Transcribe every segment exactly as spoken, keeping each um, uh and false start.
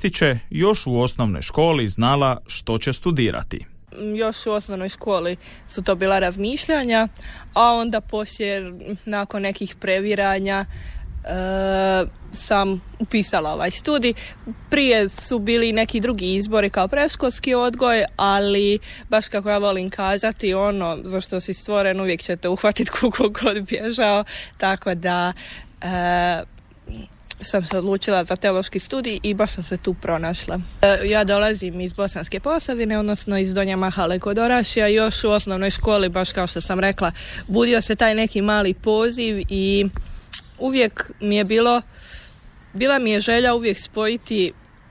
ističe, još u osnovnoj školi znala što će studirati. Još u osnovnoj školi su to bila razmišljanja, a onda poslije, nakon nekih previranja, e, sam upisala ovaj studij. Prije su bili neki drugi izbori kao predškolski odgoj, ali baš kako ja volim kazati, ono za što si stvoren uvijek ćete uhvatiti koliko god bježao, tako da e, sam se odlučila za teološki studij i baš sam se tu pronašla. Ja dolazim iz Bosanske Posavine, odnosno iz Donje Mahale kod Orašja. Još u osnovnoj školi, baš kao što sam rekla, budio se taj neki mali poziv i uvijek mi je bilo, bila mi je želja uvijek spojiti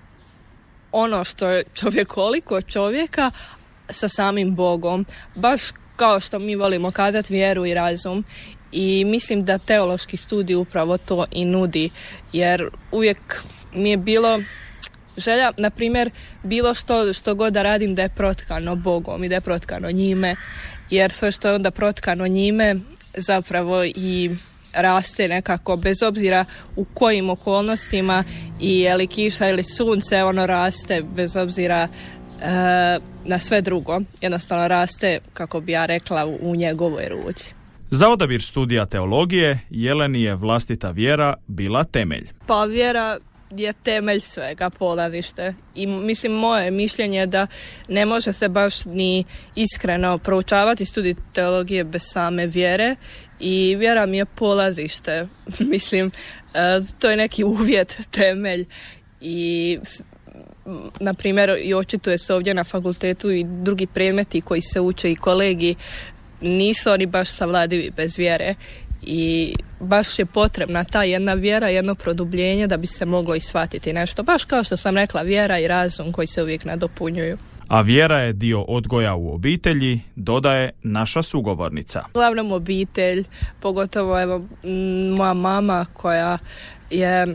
ono što je čovjekoliko čovjeka sa samim Bogom. Baš kao što mi volimo kazati, vjeru i razum. I mislim da teološki studij upravo to i nudi, jer uvijek mi je bilo želja, na primjer, bilo što, što god da radim da je protkano Bogom i da je protkano njime, jer sve što je onda protkano njime zapravo i raste nekako, bez obzira u kojim okolnostima, i je li kiša ili sunce, ono raste bez obzira e, na sve drugo. Jednostavno raste, kako bi ja rekla, u, u njegovoj ruci. Za odabir studija teologije Jeleni je vlastita vjera bila temelj. Pa vjera je temelj svega, polazište. I mislim, moje mišljenje je da ne može se baš ni iskreno proučavati studij teologije bez same vjere, i vjera mi je polazište. Mislim, to je neki uvjet, temelj. I na primjer, i očituje se ovdje na fakultetu i drugi predmeti koji se uče i kolegiji, nisu oni baš savladivi bez vjere, i baš je potrebna ta jedna vjera, jedno produbljenje da bi se moglo i shvatiti nešto. Baš kao što sam rekla, vjera i razum koji se uvijek nadopunjuju. A vjera je dio odgoja u obitelji, dodaje naša sugovornica. Uglavnom obitelj, pogotovo evo moja mama koja je e,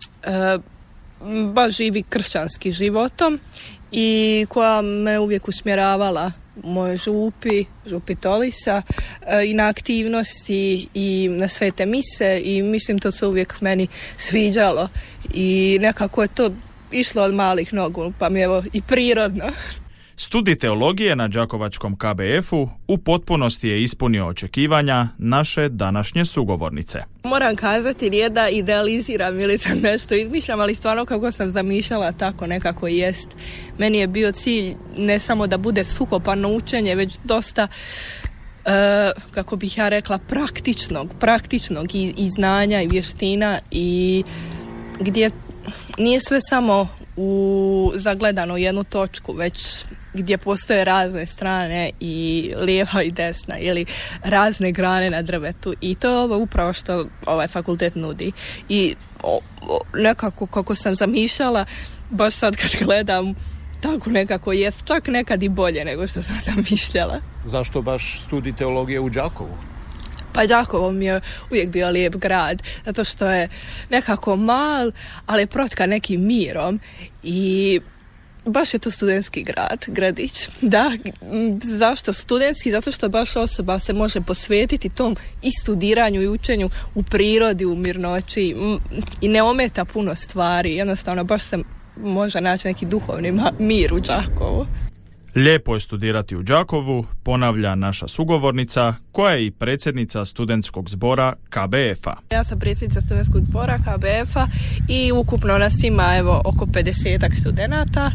baš živi kršćanski životom i koja me uvijek usmjeravala moje župi, župi Tolisa, e, i na aktivnosti i na svete mise, i mislim to se uvijek meni sviđalo i nekako je to išlo od malih nogu, pa mi evo i prirodno. Studij teologije na đakovačkom K B F-u u potpunosti je ispunio očekivanja naše današnje sugovornice. Moram kazati, nije da idealiziram ili sam nešto izmišljam, ali stvarno kako sam zamišljala, tako nekako jest. Meni je bio cilj ne samo da bude suhoparno učenje, već dosta, uh, kako bih ja rekla, praktičnog, praktičnog i, i znanja i vještina, i gdje nije sve samo u zagledano u jednu točku, već gdje postoje razne strane i lijeva i desna, ili razne grane na drvetu, i to je ovo upravo što ovaj fakultet nudi. I o, o, nekako kako sam zamišljala, baš sad kad gledam, tako nekako jest, čak nekad i bolje nego što sam zamišljala. Zašto baš studij teologije u Đakovu? Pa Đakovo mi je uvijek bio lijep grad, zato što je nekako mal, ali je protkan nekim mirom, i baš je to studentski grad, gradić. Da, zašto studentski? Zato što baš osoba se može posvetiti tom i studiranju i učenju u prirodi, u mirnoći, i ne ometa puno stvari. Jednostavno baš se može naći neki duhovni mir u Đakovu. Lijepo je studirati u Đakovu, ponavlja naša sugovornica, koja je i predsjednica studentskog zbora K B F-a. Ja sam predsjednica studentskog zbora K B F-a i ukupno nas ima evo oko pedesetak studenata.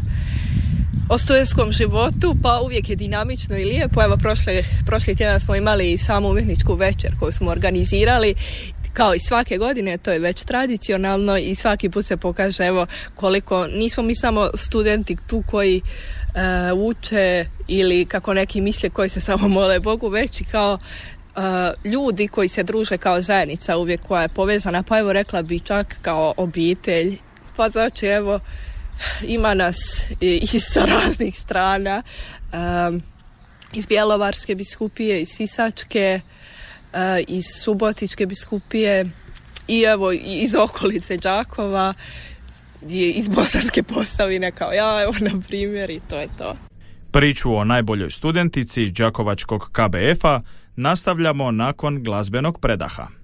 O studentskom životu, pa uvijek je dinamično i lijepo. Evo prošle, prošli tjedan smo imali i samu umjetničku večer koju smo organizirali. Kao i svake godine, to je već tradicionalno, i svaki put se pokaže evo koliko nismo mi samo studenti tu koji Uh, uče ili kako neki misle koji se samo mole Bogu, već i kao uh, ljudi koji se druže kao zajednica uvijek koja je povezana, pa evo rekla bi čak kao obitelj. Pa znači evo ima nas iz raznih strana, um, iz Bjelovarske biskupije, iz Sisačke, uh, iz Subotičke biskupije, i evo iz okolice Đakova, iz Bosanske Posavine kao ja, evo na primjer, i to je to. Priču o najboljoj studentici đakovačkog K B F-a nastavljamo nakon glazbenog predaha.